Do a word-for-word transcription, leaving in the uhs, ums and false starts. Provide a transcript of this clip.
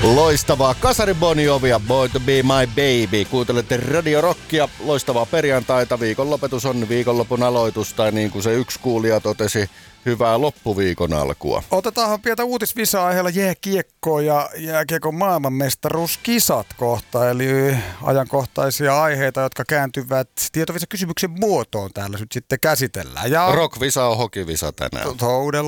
Loistavaa. Kasari Bon Jovia, Boy to be my baby. Kuuntelette Radio Rockia. Loistavaa perjantaita. Viikonlopetus on viikonlopun aloitus, tai niin kuin se yksi kuulija totesi, hyvää loppuviikon alkua. Otetaan pientä uutisvisaa aiheella jääkiekkoa ja jääkiekon maailmanmestaruuskisat kohta. Eli ajankohtaisia aiheita, jotka kääntyvät tietovisa kysymyksen muotoon täällä nyt sitten käsitellään. Ja Rockvisa on hokivisa tänään. Toudella